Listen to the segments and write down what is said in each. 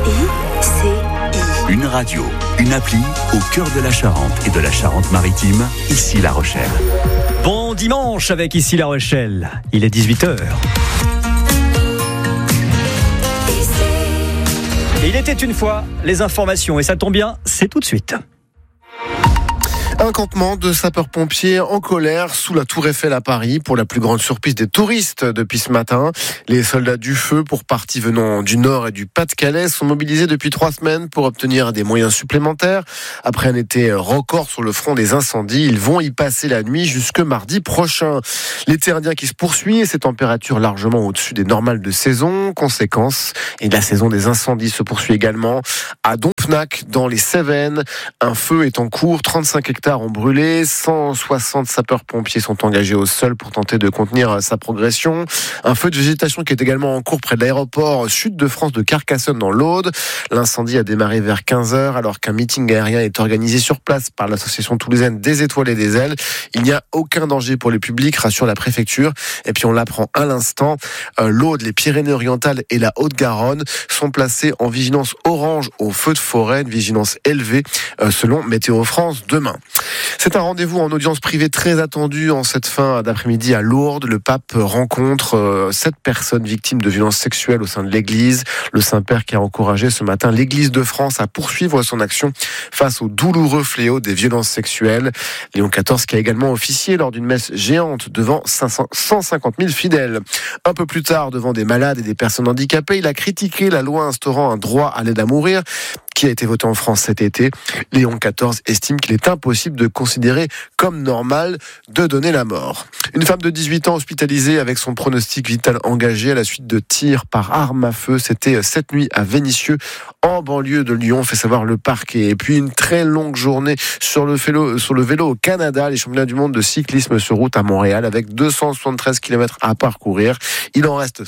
Une radio, une appli au cœur de la Charente et de la Charente-Maritime, ici La Rochelle. Bon dimanche avec ici La Rochelle. Il est 18h. Et il était une fois les informations, et ça tombe bien, c'est tout de suite. Un campement de sapeurs-pompiers en colère sous la Tour Eiffel à Paris pour la plus grande surprise des touristes depuis ce matin. Les soldats du feu, pour partie venant du Nord et du Pas-de-Calais, sont mobilisés depuis 3 semaines pour obtenir des moyens supplémentaires. Après un été record sur le front des incendies, ils vont y passer la nuit jusque mardi prochain. L'été indien qui se poursuit et ses températures largement au-dessus des normales de saison. Conséquence, et la saison des incendies se poursuit également à Dompnac dans les Cévennes. Un feu est en cours, 35 hectares ont brûlé, 160 sapeurs-pompiers sont engagés au sol pour tenter de contenir sa progression. Un feu de végétation qui est également en cours près de l'aéroport Sud de France de Carcassonne dans l'Aude. L'incendie a démarré vers 15h alors qu'un meeting aérien est organisé sur place par l'association toulousaine des Étoiles et des Ailes. Il n'y a aucun danger pour le public, rassure la préfecture. Et puis on l'apprend à l'instant, l'Aude, les Pyrénées-Orientales et la Haute-Garonne sont placés en vigilance orange au feu de forêt, une vigilance élevée selon Météo France demain. C'est un rendez-vous en audience privée très attendu en cette fin d'après-midi à Lourdes. Le pape rencontre 7 personnes victimes de violences sexuelles au sein de l'Église. Le Saint-Père qui a encouragé ce matin l'Église de France à poursuivre son action face au douloureux fléau des violences sexuelles. Léon XIV qui a également officié lors d'une messe géante devant 150 000 fidèles. Un peu plus tard, devant des malades et des personnes handicapées, il a critiqué la loi instaurant un droit à l'aide à mourir qui a été voté en France cet été. Léon XIV estime qu'il est impossible de considérer comme normal de donner la mort. Une femme de 18 ans hospitalisée avec son pronostic vital engagé à la suite de tirs par arme à feu. C'était cette nuit à Vénissieux, en banlieue de Lyon, fait savoir le parquet. Et puis une très longue journée sur le vélo au Canada. Les championnats du monde de cyclisme sur route à Montréal avec 273 km à parcourir. Il en reste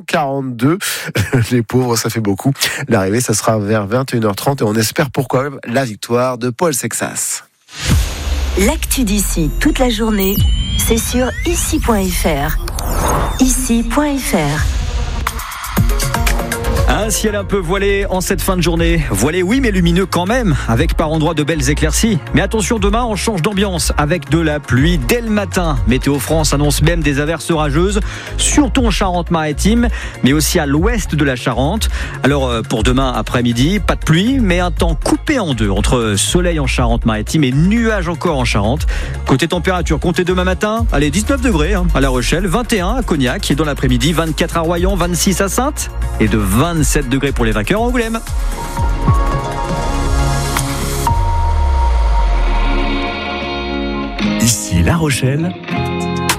142. Les pauvres, ça fait beaucoup. L'arrivée, ça sera vers 21h30 et on espère pourquoi même la victoire de Paul Sexas. L'actu d'ici toute la journée, c'est sur ici.fr. Ici.fr. Un ciel un peu voilé en cette fin de journée. Voilé oui, mais lumineux quand même, avec par endroits de belles éclaircies. Mais attention, demain on change d'ambiance avec de la pluie dès le matin. Météo France annonce même des averses orageuses, surtout en Charente-Maritime, mais aussi à l'ouest de la Charente. Alors pour demain après-midi, pas de pluie, mais un temps coupé en deux entre soleil en Charente-Maritime et nuages encore en Charente. Côté température, comptez demain matin, allez 19 degrés à La Rochelle, 21 à Cognac et dans l'après-midi 24 à Royan, 26 à Saintes et de 27 degrés pour les vainqueurs en Angoulême. Ici La Rochelle,